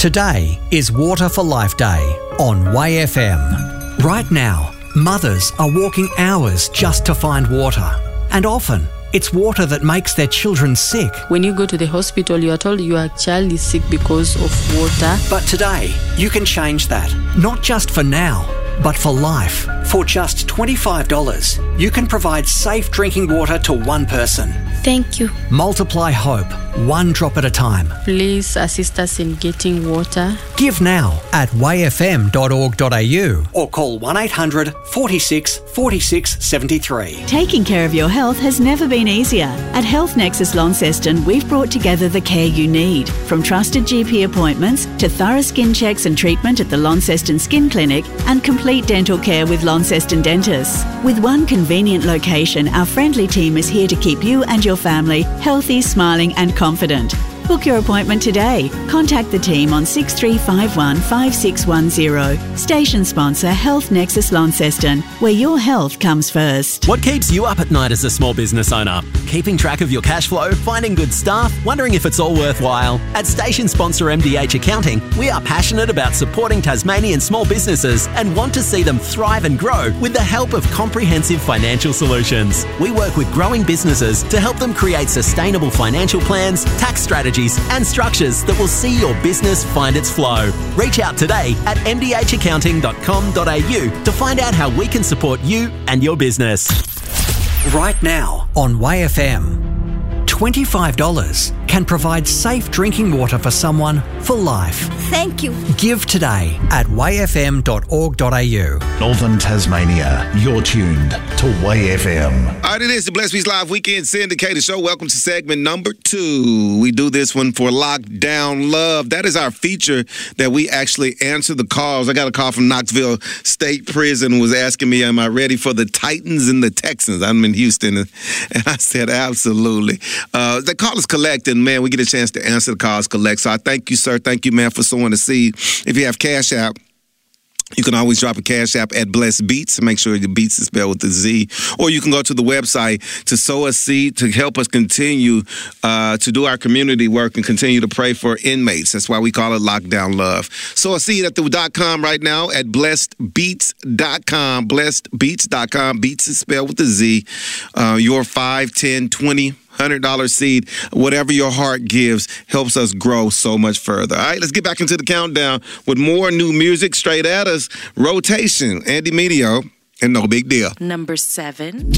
Today is Water for Life Day on WayFM. Right now, mothers are walking hours just to find water. And often, it's water that makes their children sick. When you go to the hospital, you are told your child is sick because of water. But today, you can change that. Not just for now, but for life. For just $25, you can provide safe drinking water to one person. Thank you. Multiply hope, one drop at a time. Please assist us in getting water. Give now at wayfm.org.au or call 1800 46 46 73. Taking care of your health has never been easier. At Health Nexus Launceston, we've brought together the care you need. From trusted GP appointments to thorough skin checks and treatment at the Launceston Skin Clinic and complete dental care with Launceston Dentists. With one convenient location, our friendly team is here to keep you and your family healthy, smiling and confident. Book your appointment today. Contact the team on 6351 5610. Station sponsor Health Nexus Launceston, where your health comes first. What keeps you up at night as a small business owner? Keeping track of your cash flow, finding good staff, wondering if it's all worthwhile? At station sponsor MDH Accounting, we are passionate about supporting Tasmanian small businesses and want to see them thrive and grow with the help of comprehensive financial solutions. We work with growing businesses to help them create sustainable financial plans, tax strategies, and structures that will see your business find its flow. Reach out today at mdhaccounting.com.au to find out how we can support you and your business. Right now on WayFM, $25 can provide safe drinking water for someone for life. Thank you. Give today at wayfm.org.au. Northern Tasmania, you're tuned to WayFM. All right, it is the Blessed Beats Live Weekend Syndicated Show. Welcome to segment number 2. We do this one for Lockdown Love. That is our feature that we actually answer the calls. I got a call from Knoxville State Prison, was asking me, am I ready for the Titans and the Texans? I'm in Houston, and I said, absolutely. They call us collect, and man, we get a chance to answer the calls collect. So I thank you, sir. Thank you, man, for sowing the seed. If you have Cash App, you can always drop a Cash App at Blessed Beats. Make sure the Beats is spelled with a Z. Or you can go to the website to sow a seed to help us continue to do our community work and continue to pray for inmates. That's why we call it Lockdown Love. Sow a seed at the .com right now at blessedbeats.com. Blessedbeats.com. Beats is spelled with a Z. Your 5, 10, 20, $100 seed, whatever your heart gives, helps us grow so much further. All right, let's get back into the countdown with more new music straight at us. Rotation, Andy Medio, and No Big Deal. Number 7.